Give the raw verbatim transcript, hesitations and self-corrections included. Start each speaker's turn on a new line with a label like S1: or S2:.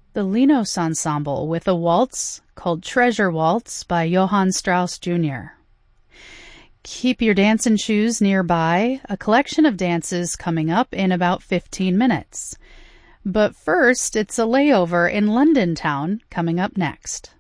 S1: The Linos Ensemble with a waltz called Treasure Waltz by Johann Strauss Junior Keep your dancing shoes nearby, a collection of dances coming up in about fifteen minutes. But first, it's a layover in London town coming up next.